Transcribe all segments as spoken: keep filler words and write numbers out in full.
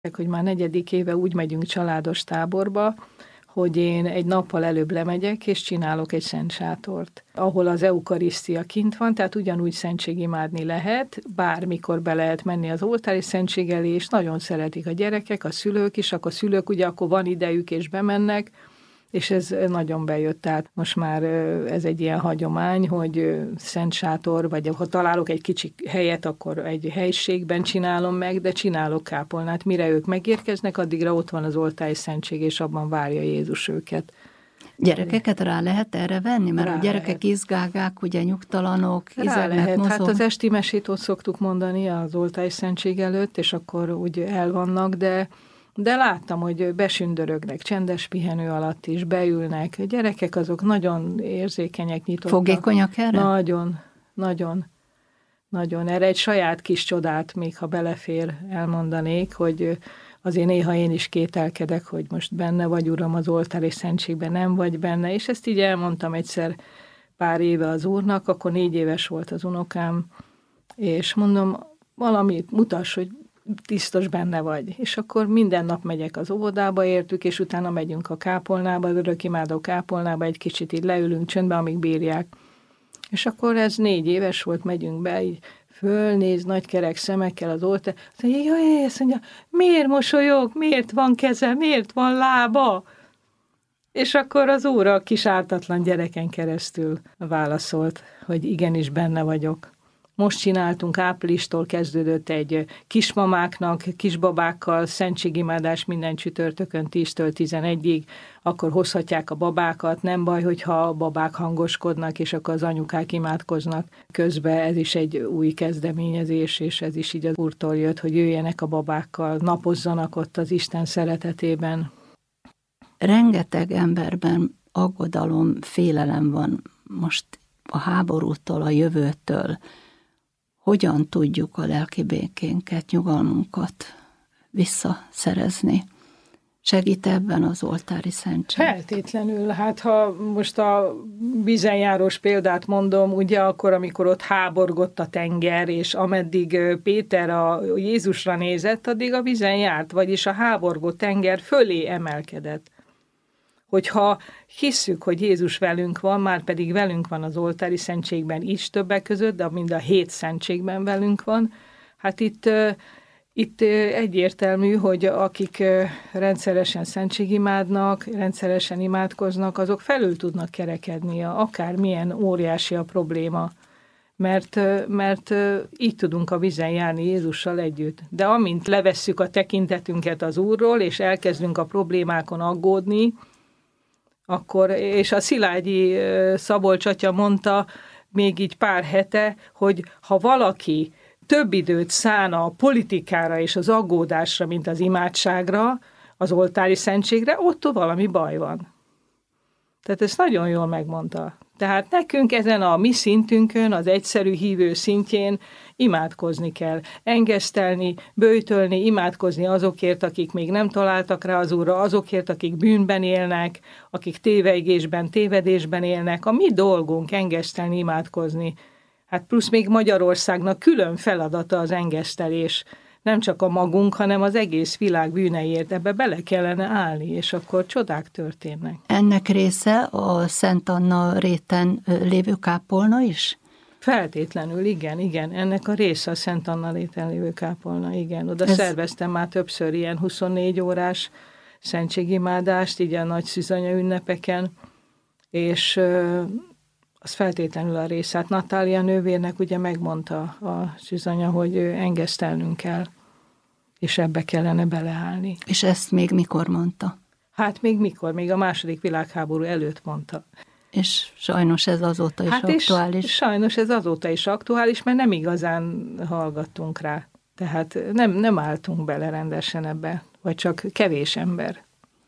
Hogy már negyedik éve úgy megyünk családos táborba, hogy én egy nappal előbb lemegyek, és csinálok egy szent sátort, ahol az eukarisztia kint van, tehát ugyanúgy szentségimádni lehet, bármikor be lehet menni az oltári szentség elé, és nagyon szeretik a gyerekek, a szülők is, akkor a szülők ugye akkor van idejük, és bemennek, és ez nagyon bejött, tehát most már ez egy ilyen hagyomány, hogy szent sátor, vagy ha találok egy kicsi helyet, akkor egy helyiségben csinálom meg, de csinálok kápolnát. Mire ők megérkeznek, addigra ott van az oltári szentség, és abban várja Jézus őket. Gyerekeket rá lehet erre venni? Mert rá a gyerekek lehet. Izgágák, ugye nyugtalanok, izegnek, mozog. Hát az esti mesét ott szoktuk mondani az oltári szentség előtt, és akkor úgy elvannak, de De láttam, hogy besündörögnek, csendes pihenő alatt is, beülnek. A gyerekek azok nagyon érzékenyek, nyitottak. Fogékonyak erre? Nagyon, nagyon, nagyon. Erre egy saját kis csodát, még ha belefér, elmondanék, hogy azért néha én is kételkedek, hogy most benne vagy, Uram, az oltári szentségben, nem vagy benne, és ezt így elmondtam egyszer pár éve az Úrnak, akkor négy éves volt az unokám, és mondom, valamit mutass, hogy biztos benne vagy. És akkor minden nap megyek az óvodába értük, és utána megyünk a kápolnába, az örökimádó kápolnába, egy kicsit így leülünk csöndbe, amíg bírják. És akkor ez négy éves volt, megyünk be, így fölnéz nagy kerek szemekkel az oltár, azt mondja, jaj, azt mondja, miért mosolyog, miért van keze, miért van lába? És akkor az Úr a kis ártatlan gyereken keresztül válaszolt, hogy igenis benne vagyok. Most csináltunk, áprilistól kezdődött egy kismamáknak, kisbabákkal szentségimádás minden csütörtökön tíztől tizenegyig, akkor hozhatják a babákat, nem baj, hogyha a babák hangoskodnak, és akkor az anyukák imádkoznak közben, ez is egy új kezdeményezés, és ez is így az Úrtól jött, hogy jöjjenek a babákkal, napozzanak ott az Isten szeretetében. Rengeteg emberben aggodalom, félelem van most a háborútól, a jövőtől. Hogyan tudjuk a lelki békénket, nyugalmunkat visszaszerezni? Segít ebben az oltári szentség? Feltétlenül. Hát ha most a vízenjárós példát mondom, ugye akkor, amikor ott háborgott a tenger, és ameddig Péter a Jézusra nézett, addig a vízen járt, vagyis a háborgó tenger fölé emelkedett. Hogyha hisszük, hogy Jézus velünk van, már pedig velünk van az oltári szentségben is többek között, de mind a hét szentségben velünk van, hát itt, itt egyértelmű, hogy akik rendszeresen szentségimádnak, rendszeresen imádkoznak, azok felül tudnak kerekedni, akármilyen óriási a probléma, mert, mert így tudunk a vízen járni Jézussal együtt. De amint levesszük a tekintetünket az Úrról, és elkezdünk a problémákon aggódni, akkor, és a Szilágyi Szabolcs atya mondta még így pár hete, hogy ha valaki több időt szán a politikára és az aggódásra, mint az imádságra, az oltári szentségre, ott valami baj van. Tehát ezt nagyon jól megmondta. Tehát nekünk ezen a mi szintünkön, az egyszerű hívő szintjén imádkozni kell, engesztelni, böjtölni, imádkozni azokért, akik még nem találtak rá az Úrra, azokért, akik bűnben élnek, akik tévejgésben, tévedésben élnek. A mi dolgunk engesztelni, imádkozni. Hát plusz még Magyarországnak külön feladata az engesztelés. Nem csak a magunk, hanem az egész világ bűneiért. Ebbe bele kellene állni, és akkor csodák történnek. Ennek része a Szent Anna réten lévő kápolna is? Feltétlenül, igen, igen. Ennek a része a Szent Anna réten lévő kápolna, igen. Oda Ez... szerveztem már többször ilyen huszonnégy órás szentségimádást, így a nagy szűzanya ünnepeken, és ö, az feltétlenül a része. Hát Natália nővérnek ugye megmondta a szűzanya, hogy engesztelnünk kell, és ebbe kellene beleállni. És ezt még mikor mondta? Hát még mikor? Még a második világháború előtt mondta. És sajnos ez azóta is hát aktuális. És sajnos ez azóta is aktuális, mert nem igazán hallgattunk rá. Tehát nem, nem álltunk bele rendesen ebbe, vagy csak kevés ember.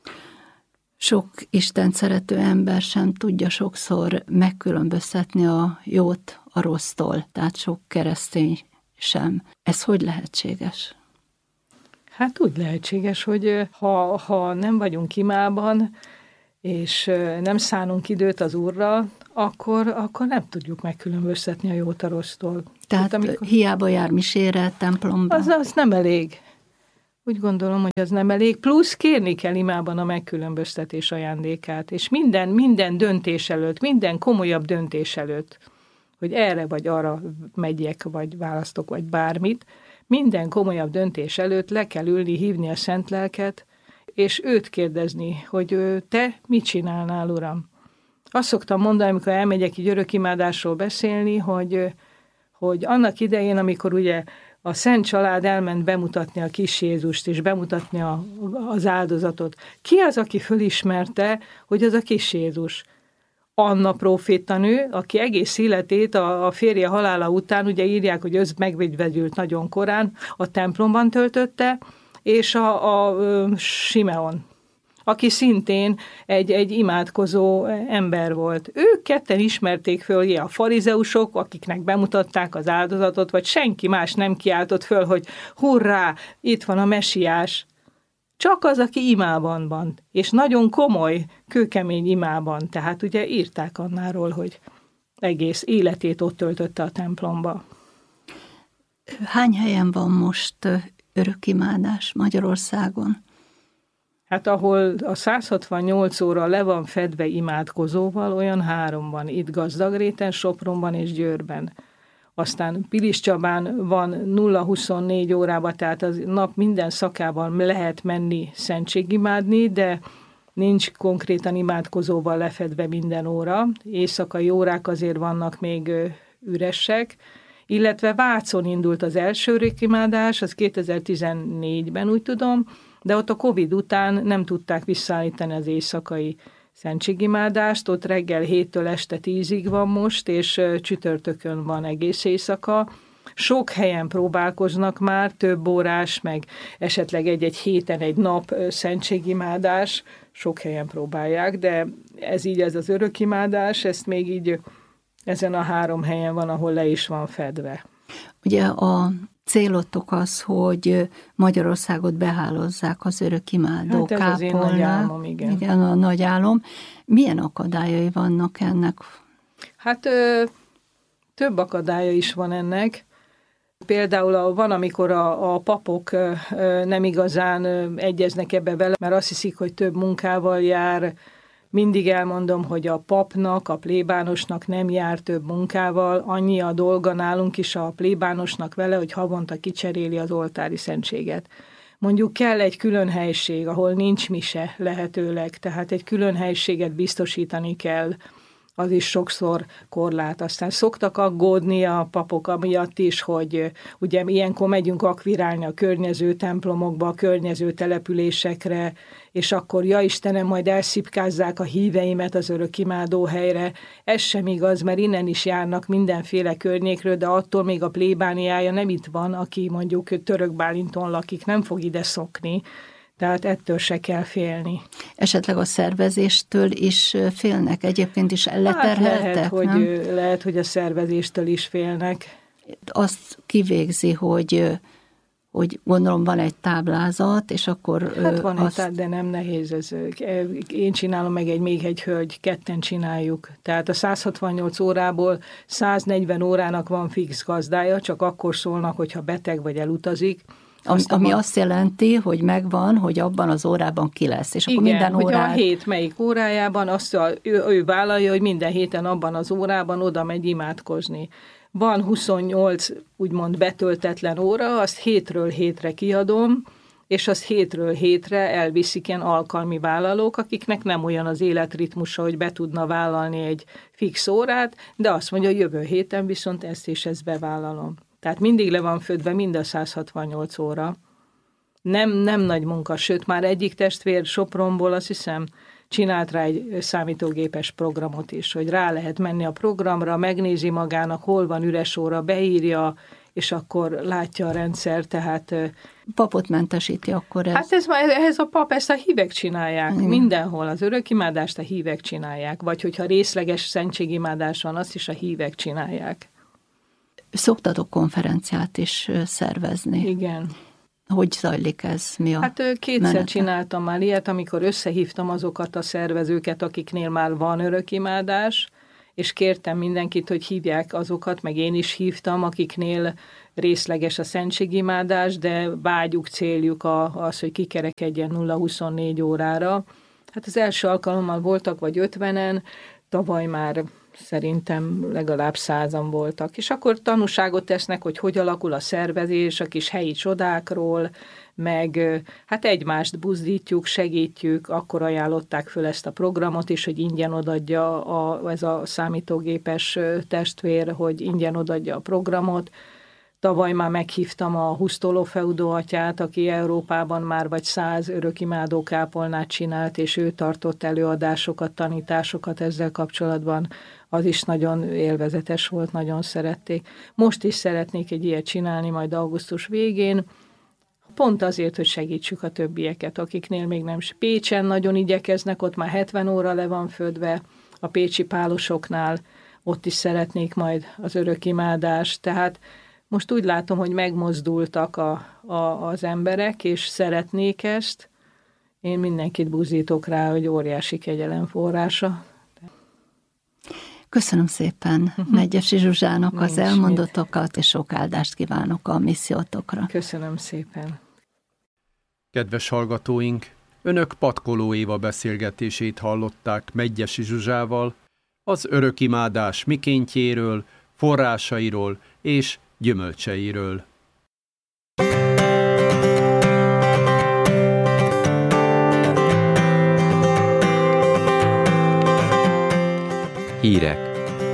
Sok Istent szerető ember sem tudja sokszor megkülönböztetni a jót a rossztól, tehát sok keresztény sem. Ez hogy lehetséges? Hát úgy lehetséges, hogy ha, ha nem vagyunk imában, és nem szánunk időt az Úrra, akkor, akkor nem tudjuk megkülönböztetni a jót a rossztól. Tehát amikor... hiába jár misére, templomba? Az, az nem elég. Úgy gondolom, hogy az nem elég, plusz kérni kell imában a megkülönböztetés ajándékát, és minden, minden döntés előtt, minden komolyabb döntés előtt, hogy erre vagy arra megyek, vagy választok, vagy bármit, minden komolyabb döntés előtt le kell ülni, hívni a szent lelket, és őt kérdezni, hogy te mit csinálnál, Uram? Azt szoktam mondani, amikor elmegyek így örökimádásról beszélni, hogy, hogy annak idején, amikor ugye a Szent Család elment bemutatni a kis Jézust, és bemutatni a, az áldozatot. Ki az, aki fölismerte, hogy az a kis Jézus? Anna prófétanő, aki egész életét a, a férje halála után, ugye írják, hogy öz megvegyült nagyon korán, a templomban töltötte, és a, a Simeon, aki szintén egy, egy imádkozó ember volt. Ők ketten ismerték föl, a farizeusok, akiknek bemutatták az áldozatot, vagy senki más nem kiáltott föl, hogy hurrá, itt van a mesiás. Csak az, aki imában van, és nagyon komoly, kőkemény imában. Tehát ugye írták Annáról, hogy egész életét ott töltötte a templomba. Hány helyen van most örökimádás Magyarországon? Hát ahol a száz hatvannyolc óra le van fedve imádkozóval, olyan három van. Itt Gazdagréten, Sopronban és Győrben. Aztán Pilis Csabán van nulla huszonnégy órában, tehát az nap minden szakában lehet menni szentségimádni, de nincs konkrétan imádkozóval lefedve minden óra. Éjszakai órák azért vannak még üresek, illetve Vácon indult az első örökimádás, az kétezer-tizennégyben úgy tudom, de ott a Covid után nem tudták visszaállítani az éjszakai szentségimádást, ott reggel héttől este tízig van most, és csütörtökön van egész éjszaka. Sok helyen próbálkoznak már, több órás, meg esetleg egy-egy héten egy nap szentségimádás, sok helyen próbálják, de ez így, ez az örökimádás, ezt még így ezen a három helyen van, ahol le is van fedve. Ugye a célotok az, hogy Magyarországot behálózzák az örökimádó hát ez az én nagy álmom, igen. Igen, a nagy álom. Milyen akadályai vannak ennek? Hát ö, több akadálya is van ennek. Például a, van, amikor a, a papok ö, nem igazán ö, egyeznek ebbe vele, mert azt hiszik, hogy több munkával jár. Mindig elmondom, hogy a papnak, a plébánosnak nem jár több munkával, annyi a dolga nálunk is a plébánosnak vele, hogy havonta kicseréli az oltári szentséget. Mondjuk kell egy külön helység, ahol nincs mise lehetőleg, tehát egy külön helységet biztosítani kell, az is sokszor korlát. Aztán szoktak aggódni a papok amiatt is, hogy ugye ilyenkor megyünk akvirálni a környező templomokba, a környező településekre, és akkor, ja Istenem, majd elszipkázzák a híveimet az örökimádó helyre. Ez sem igaz, mert innen is járnak mindenféle környékről, de attól még a plébániája nem itt van, aki mondjuk Török Bálinton lakik, nem fog ide szokni. Tehát ettől se kell félni. Esetleg a szervezéstől is félnek? Egyébként is leterheltek, hát lehet, hogy, nem? lehet, hogy a szervezéstől is félnek. Azt kivégzi, hogy, hogy gondolom van egy táblázat, és akkor... Hát van azt... egy, de nem nehéz ez. Én csinálom meg egy még egy hölgy, ketten csináljuk. Tehát a száz hatvannyolc órából száznegyven órának van fix gazdája, csak akkor szólnak, hogyha beteg vagy elutazik. Ami, ami azt jelenti, hogy megvan, hogy abban az órában ki lesz. És akkor igen, minden órát... hogy a hét melyik órájában, azt a, ő, ő vállalja, hogy minden héten abban az órában oda megy imádkozni. Van huszonnyolc úgymond betöltetlen óra, azt hétről hétre kiadom, és azt hétről hétre elviszik ilyen alkalmi vállalók, akiknek nem olyan az életritmusa, hogy be tudna vállalni egy fix órát, de azt mondja, hogy jövő héten viszont ezt és ezt bevállalom. Tehát mindig le van födve mind a száz hatvannyolc óra. Nem, nem nagy munka, sőt már egyik testvér Sopronból azt hiszem csinált rá egy számítógépes programot is, hogy rá lehet menni a programra, megnézi magának, hol van üres óra, beírja, és akkor látja a rendszer, tehát... Papot mentesíti akkor ez? Hát ez, ez a pap, ezt a hívek csinálják. Igen. Mindenhol az örökimádást a hívek csinálják, vagy hogyha részleges szentségimádás van, azt is a hívek csinálják. Szoktatok konferenciát is szervezni. Igen. Hogy zajlik ez? Mi a Hát kétszer menete? Csináltam már ilyet, amikor összehívtam azokat a szervezőket, akiknél már van örökimádás, és kértem mindenkit, hogy hívják azokat, meg én is hívtam, akiknél részleges a szentségimádás, de vágyuk, céljuk az, hogy kikerekedjen nulla huszonnégy órára. Hát az első alkalommal voltak vagy ötvenen, tavaly már szerintem legalább százan voltak. És akkor tanúságot tesznek, hogy hogy alakul a szervezés, a kis helyi csodákról, meg hát egymást buzdítjuk, segítjük, akkor ajánlották föl ezt a programot is, hogy ingyen odadja a, ez a számítógépes testvér, hogy ingyen odadja a programot. Tavaly már meghívtam a Husztoló Feudó atyát, aki Európában már vagy száz örökimádó kápolnát csinált, és ő tartott előadásokat, tanításokat ezzel kapcsolatban. Az is nagyon élvezetes volt, nagyon szerették. Most is szeretnék egy ilyet csinálni, majd augusztus végén, pont azért, hogy segítsük a többieket, akiknél még nem. Pécsen nagyon igyekeznek, ott már hetven óra le van födve, a pécsi pálosoknál, ott is szeretnék majd az örökimádást, tehát most úgy látom, hogy megmozdultak a, a, az emberek, és szeretnék ezt. Én mindenkit buzdítok rá, hogy óriási kegyelem forrása. Köszönöm szépen Medgyessy Zsuzsának az elmondottakat, és sok áldást kívánok a missziótokra. Köszönöm szépen. Kedves hallgatóink, önök Patkoló Éva beszélgetését hallották Medgyessy Zsuzsával, az örökimádás mikéntjéről, forrásairól és gyümölcseiről. Hírek.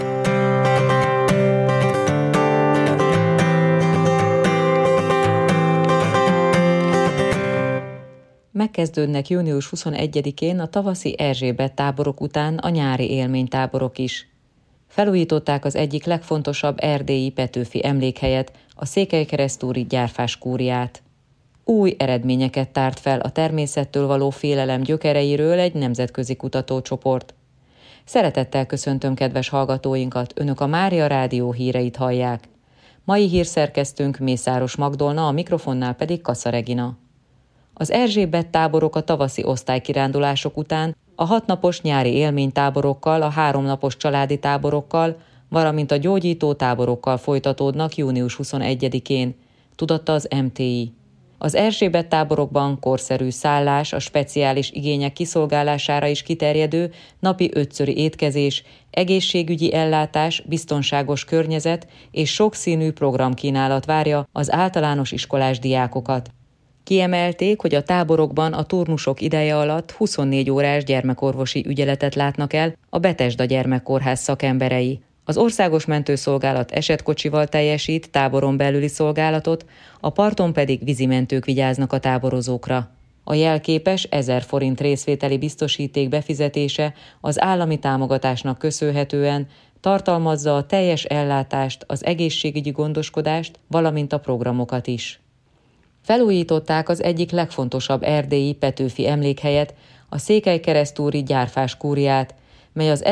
Megkezdődnek június huszonegyedikén a tavaszi Erzsébet táborok után a nyári élménytáborok is. Felújították az egyik legfontosabb erdélyi Petőfi emlékhelyet, a székelykeresztúri Gyárfás kúriát. Új eredményeket tárt fel a természettől való félelem gyökereiről egy nemzetközi kutatócsoport. Szeretettel köszöntöm kedves hallgatóinkat, önök a Mária Rádió híreit hallják. Mai hírszerkesztőnk Mészáros Magdolna, a mikrofonnál pedig Kassa Regina. Az Erzsébet táborok a tavaszi osztálykirándulások után a hatnapos nyári élménytáborokkal, a háromnapos családi táborokkal, valamint a gyógyító táborokkal folytatódnak június huszonegyedikén, tudatta az em té i. Az Erzsébet táborokban korszerű szállás, a speciális igények kiszolgálására is kiterjedő napi ötszöri étkezés, egészségügyi ellátás, biztonságos környezet és sokszínű programkínálat várja az általános iskolás diákokat. Kiemelték, hogy a táborokban a turnusok ideje alatt huszonnégy órás gyermekorvosi ügyeletet látnak el a Betesda Gyermekkórház szakemberei. Az Országos Mentőszolgálat esetkocsival teljesít táboron belüli szolgálatot, a parton pedig vízimentők vigyáznak a táborozókra. A jelképes ezer forint részvételi biztosíték befizetése az állami támogatásnak köszönhetően tartalmazza a teljes ellátást, az egészségügyi gondoskodást, valamint a programokat is. Felújították az egyik legfontosabb erdélyi Petőfi emlékhelyet, a székelykeresztúri Gyárfás kúriát, mely az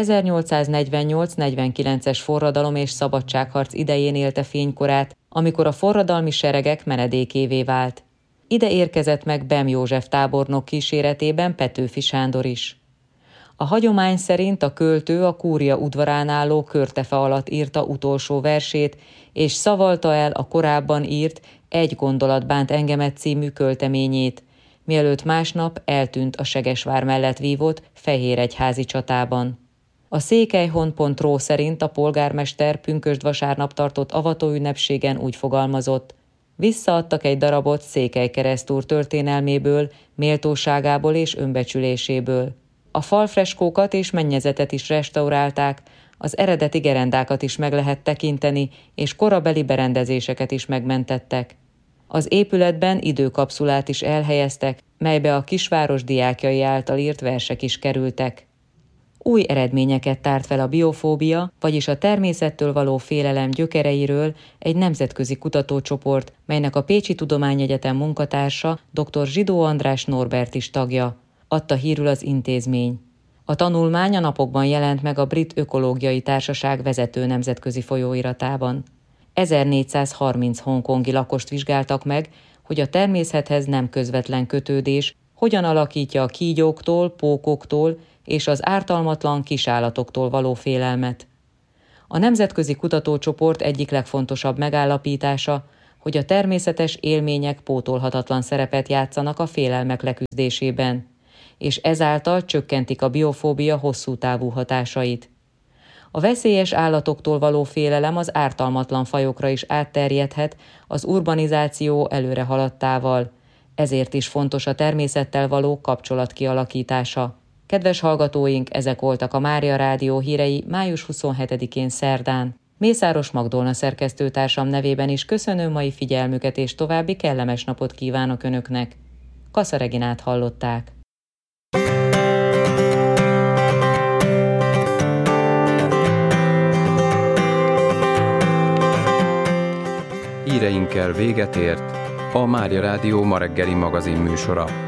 ezernyolcszáznegyvennyolc-negyvenkilences forradalom és szabadságharc idején élte fénykorát, amikor a forradalmi seregek menedékévé vált. Ide érkezett meg Bem József tábornok kíséretében Petőfi Sándor is. A hagyomány szerint a költő a kúria udvarán álló körtefe alatt írta utolsó versét, és szavalta el a korábban írt Egy gondolat bánt engemet című költeményét, mielőtt másnap eltűnt a Segesvár mellett vívott Fehéregyházi csatában. A székelyhon pont ro szerint a polgármester pünkösd vasárnap tartott avatóünnepségen úgy fogalmazott: visszaadtak egy darabot Székelykeresztúr történelméből, méltóságából és önbecsüléséből. A falfreskókat és mennyezetet is restaurálták, az eredeti gerendákat is meg lehet tekinteni, és korabeli berendezéseket is megmentettek. Az épületben időkapszulát is elhelyeztek, melybe a kisváros diákjai által írt versek is kerültek. Új eredményeket tárt fel a biofóbia, vagyis a természettől való félelem gyökereiről egy nemzetközi kutatócsoport, melynek a Pécsi Tudományegyetem munkatársa dr. Zsidó András Norbert is tagja, adta hírül az intézmény. A tanulmány a napokban jelent meg a Brit Ökológiai Társaság vezető nemzetközi folyóiratában. ezernégyszázharminc hongkongi lakost vizsgáltak meg, hogy a természethez nem közvetlen kötődés hogyan alakítja a kígyóktól, pókoktól és az ártalmatlan kisállatoktól való félelmet. A nemzetközi kutatócsoport egyik legfontosabb megállapítása, hogy a természetes élmények pótolhatatlan szerepet játszanak a félelmek leküzdésében, és ezáltal csökkentik a biofóbia hosszú távú hatásait. A veszélyes állatoktól való félelem az ártalmatlan fajokra is átterjedhet az urbanizáció előre haladtával, ezért is fontos a természettel való kapcsolat kialakítása. Kedves hallgatóink, ezek voltak a Mária Rádió hírei május huszonhetedikén szerdán. Mészáros Magdolna szerkesztőtársam nevében is köszönöm mai figyelmüket, és további kellemes napot kívánok Önöknek. Kassa Reginát hallották. Híreinkkel véget ért a Mária Rádió ma reggeli magazin műsora.